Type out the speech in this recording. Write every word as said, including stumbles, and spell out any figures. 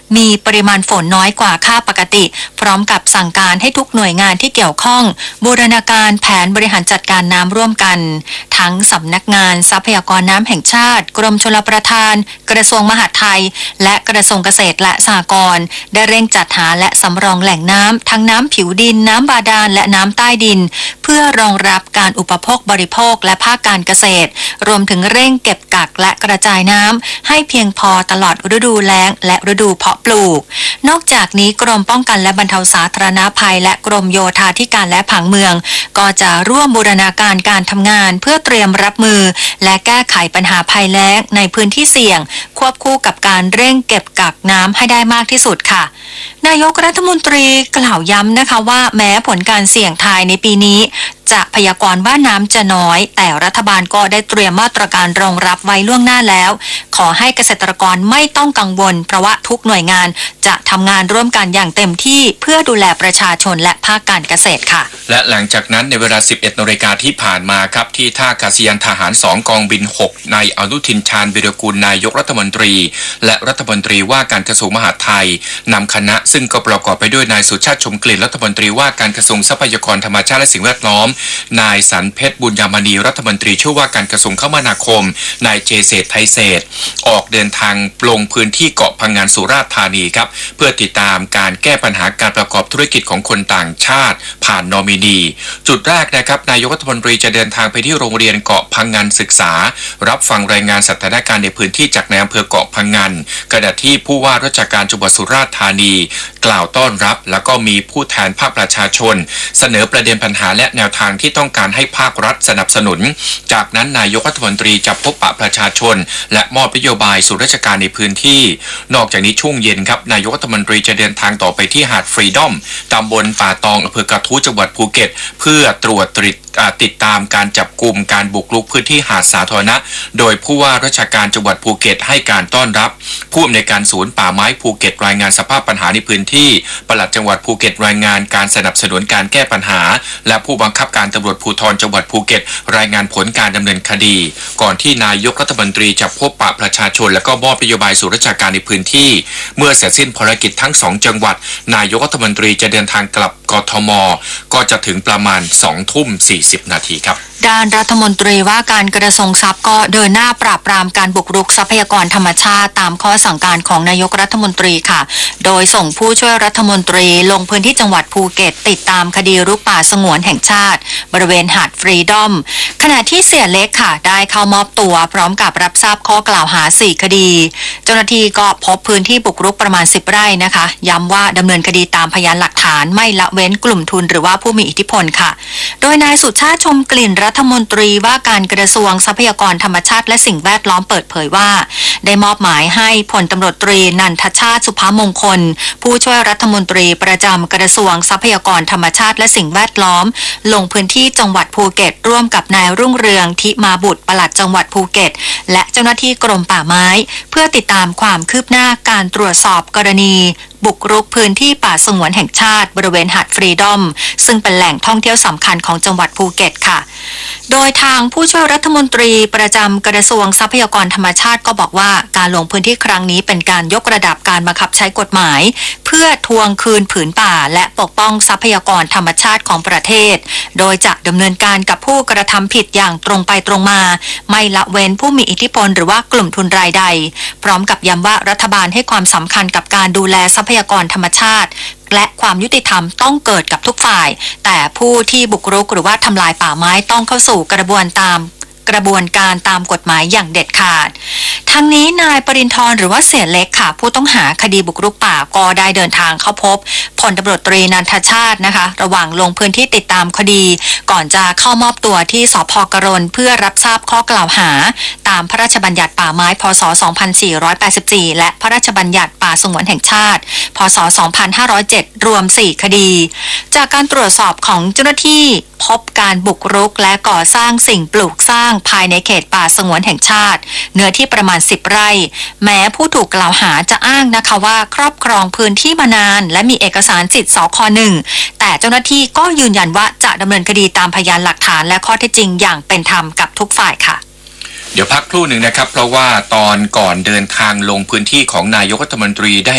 มีปริมาณฝนน้อยกว่าค่าปกติพร้อมกับสั่งการให้ทุกหน่วยงานที่เกี่ยวข้องบูรณาการแผนบริหารจัดการน้ำร่วมกันทั้งสำนักงานทรัพยากรน้ำแห่งชาติกรมชลประทานกระทรวงมหาดไทยและกระทรวงเกษตรและสหกรณ์ได้เร่งจัดหาและสำรองแหล่งน้ำทั้งน้ำผิวดินน้ำบาดาลและน้ำใต้ดินเพื่อรองรับการอุปโภคบริโภคและภาคการเกษตรรวมถึงเร่งเก็บกักและกระจายน้ำให้เพียงพอตลอดฤดูแล้งและฤดูเพาะปลูกนอกจากนี้กรมป้องกันและบรรเทาสาธารณภัยและกรมโยธาธิการและผังเมืองก็จะร่วมบูรณาการการทำงานเพื่อเตรียมรับมือและแก้ไขปัญหาภัยแล้งในพื้นที่เสี่ยงควบคู่กับการเร่งเก็บกักน้ำให้ได้มากที่สุดค่ะนายกรัฐมนตรีกล่าวย้ำนะคะว่าแม้ผลการเสี่ยงทายในปีนี้จะพยากรณ์ว่าน้ำจะน้อยแต่รัฐบาลก็ได้เตรียมมาตรการรองรับไว้ล่วงหน้าแล้วขอให้เกษตรกรไม่ต้องกังวลเพราะว่าทุกหน่วยงานจะทำงานร่วมกันอย่างเต็มที่เพื่อดูแลประชาชนและภาคการเกษตรค่ะและหลังจากนั้นในเวลา สิบเอ็ดนาฬิกาที่ผ่านมาครับที่ท่าอากาศยานทหารสองกองบินหกนายอนุทินชาญวิรากูลนายกรัฐมนตรีและรัฐมนตรีว่าการกระทรวงมหาดไทยนำคณะซึ่งก็ประกอบไปด้วยนายสุชาติชมกลิ่นรัฐมนตรีว่าการกระทรวงทรัพยากรธรรมชาติและสิ่งแวดล้อมนายสันเพชรบุญยามณีรัฐมนตรีช่วยว่าการกระทรวงคมนาคมนายเจเศรษฐ์ไทยเศรษฐ์ออกเดินทางลงพื้นที่เกาะพังงานสุราษฎร์ธานีครับเพื่อติดตามการแก้ปัญหาการประกอบธุรกิจของคนต่างชาติผ่านนอมินีจุดแรกนะครับนายกรัฐมนตรีจะเดินทางไปที่โรงเรียนเกาะพังงานศึกษารับฟังรายงานสถานการณ์ในพื้นที่จากนายอำเภอเกาะพังงานขณะที่ผู้ว่าราชการจังหวัดสุราษฎร์ธานีกล่าวต้อนรับแล้วก็มีผู้แทนภาคประชาชนเสนอประเด็นปัญหาและแนวทางที่ต้องการให้ภาครัฐสนับสนุนจากนั้นนายกรัฐมนตรีจะพบปะประชาชนและมอบนโยบายสู่ราชการในพื้นที่นอกจากนี้ช่วงเย็นครับนายกรัฐมนตรีจะเดินทางต่อไปที่หาดฟรีดอมตำบลป่าตองอำเภอกระทู้จังหวัดภูเก็ตเพื่อตรวจติดติดตามการจับกุมการบุกรุกพื้นที่หาดสาธารณะโดยผู้ว่าราชการจังหวัดภูเก็ตให้การต้อนรับผู้อำนวยการศูนย์ป่าไม้ภูเก็ตรายงานสภาพปัญหาในพื้นที่ปลัดจังหวัดภูเก็ตรายงานการสนับสนุนการแก้ปัญหาและผู้บังคับการตำรวจภูธรจังหวัดภูเก็ตรายงานผลการดำเนินคดีก่อนที่นายกรัฐมนตรีจะพบปะประชาชนและก็มอบนโยบายสู่ราชการในพื้นที่เมื่อเสร็จสิ้นภารกิจทั้งสองจังหวัดนายกรัฐมนตรีจะเดินทางกลับกทมก็จะถึงประมาณสองทุ่มสี่สิบนาทีครับด้านรัฐมนตรีว่าการกระทรวงทรัพย์ก็เดินหน้าปราบปรามการบุกรุกทรัพยากรธรรมชาติตามข้อสั่งการของนายกรัฐมนตรีค่ะโดยส่งผู้ช่วยรัฐมนตรีลงพื้นที่จังหวัดภูเก็ตติดตามคดีรุกป่าสงวนแห่งชาติบริเวณหาดฟรีดอมขณะที่เสียเล็กค่ะได้เข้ามอบตัวพร้อมกับรับทราบข้อกล่าวหาสี่คดีเจ้าหน้าที่ก็พบพื้นที่บุกรุกประมาณสิบไร่นะคะย้ำว่าดำเนินคดีตามพยานหลักฐานไม่ละเว้นกลุ่มทุนหรือว่าผู้มีอิทธิพลค่ะโดยนายสุชาติชมกลิ่นรัฐมนตรีว่าการกระทรวงทรัพยากรธรรมชาติและสิ่งแวดล้อมเปิดเผยว่าได้มอบหมายให้พลตำรวจตรีนันทชาติสุภมงคลผู้ช่วยรัฐมนตรีประจำกระทรวงทรัพยากรธรรมชาติและสิ่งแวดล้อมลงพื้นที่จังหวัดภูเก็ตร่วมกับนายรุ่งเรืองทิมาบุตรปลัดจังหวัดภูเก็ตและเจ้าหน้าที่กรมป่าไม้เพื่อติดตามความคืบหน้าการตรวจสอบกรณีบุกรุกพื้นที่ป่าสงวนแห่งชาติบริเวณหาดฟรีดอมซึ่งเป็นแหล่งท่องเที่ยวสำคัญของจังหวัดภูเก็ตค่ะโดยทางผู้ช่วยรัฐมนตรีประจำกระทรวงทรัพยากรธรรมชาติก็บอกว่าการลงพื้นที่ครั้งนี้เป็นการยกระดับการบังคับใช้กฎหมายเพื่อทวงคืนผืนป่าและปกป้องทรัพยากรธรรมชาติของประเทศโดยจะดำเนินการกับผู้กระทำผิดอย่างตรงไปตรงมาไม่ละเว้นผู้มีอิทธิพลหรือว่ากลุ่มทุนรายใดพร้อมกับย้ำว่ารัฐบาลให้ความสำคัญกับการดูแลทรัพยากรธรรมชาติและความยุติธรรมต้องเกิดกับทุกฝ่ายแต่ผู้ที่บุกรุกหรือว่าทำลายป่าไม้ต้องเข้าสู่กระบวนตามกระบวนการตามกฎหมายอย่างเด็ดขาดทั้งนี้นายปรินทร์หรือว่าเสียเล็กค่ะผู้ต้องหาคดีบุกรุกป่าก็ได้เดินทางเข้าพบพลตำรวจตรีนันทชาตินะคะระหว่างลงพื้นที่ติดตามคดีก่อนจะเข้ามอบตัวที่สภ.กรณเพื่อรับทราบข้อกล่าวหาตามพระราชบัญญัติป่าไม้พ.ศ. สองพันสี่ร้อยแปดสิบสี่และพระราชบัญญัติป่าสงวนแห่งชาติพ.ศ. สองพันห้าร้อยเจ็ดรวมสี่คดีจากการตรวจสอบของเจ้าหน้าที่พบการบุกรุกและก่อสร้างสิ่งปลูกสร้างภายในเขตป่าสงวนแห่งชาติเนื้อที่ประมาณสิบไร่แม้ผู้ถูกกล่าวหาจะอ้างนะคะว่าครอบครองพื้นที่มานานและมีเอกสารสิทธิ์สค.หนึ่งแต่เจ้าหน้าที่ก็ยืนยันว่าจะดำเนินคดีตามพยานหลักฐานและข้อเท็จจริงอย่างเป็นธรรมกับทุกฝ่ายค่ะเดี๋ยวพักครู่หนึ่งนะครับเพราะว่าตอนก่อนเดินทางลงพื้นที่ของนายกรัฐมนตรีได้